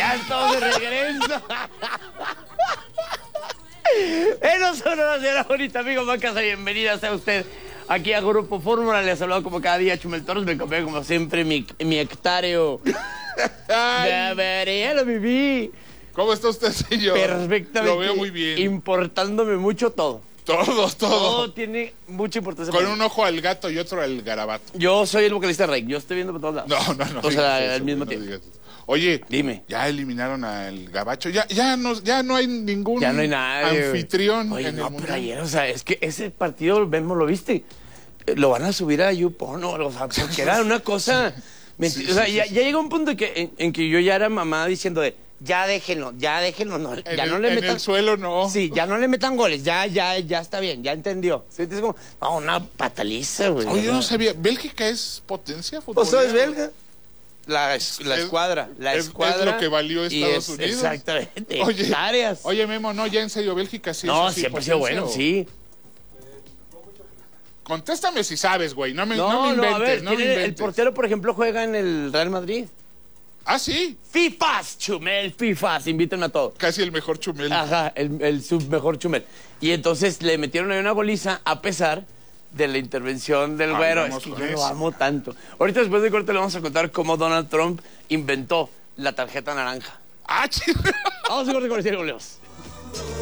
Ya estamos de regreso. Enos una señora bonita, amigo Macasa, bienvenida sea usted aquí a Grupo Fórmula. Les saludo como cada día Chumel Torres, me compré como siempre mi hectáreo. Ya lo viví. ¿Cómo está usted, señor? Perfectamente. Lo veo muy bien. Importándome mucho todo. Todo. Tiene mucha importancia. Con un ojo al gato y otro al garabato. Yo soy el vocalista de Rey, yo estoy viendo por todos lados. No. O sea, eso, al mismo no tiempo. digas eso. Oye, dime. Ya eliminaron al gabacho. Ya no hay ningún Ya no hay nadie, anfitrión. Oye, en el no, mundial. pero ayer, o sea, es que ese partido, ¿lo viste? Lo van a subir a YouPorn, o sea, porque era una cosa... Sí, o sea, sí, ya sí. llegó un punto en que yo ya era mamá diciendo de, ya déjenlo, no, ya no le En metan... el suelo no. Sí, ya no le metan goles, ya está bien, ya entendió. Sí, es como, no, una pataliza, güey. Oye, yo no sabía. ¿Bélgica es potencia O sea, futbolera? es belga. La escuadra. Es lo que valió Estados Unidos. Exactamente. Oye, oye, Memo, no, ya en serio, Bélgica sí no, es así siempre ha sido potencia, bueno, ¿o? sí. Contéstame si sabes, güey. No me No, inventes, a ver, no me tiene- el inventes. portero, por ejemplo, juega en el Real Madrid. Ah, sí. FIFAs, Chumel, FIFAs, invítenme a todos. Casi el mejor Chumel. Ajá, el sub-mejor Chumel. Y entonces le metieron ahí una goliza a pesar de la intervención del Ay, güero. vamos Es que con yo lo eso. amo tanto. Ahorita después de corte le vamos a contar cómo Donald Trump inventó la tarjeta naranja. Ah, chido. Vamos a corte comercial y volvemos.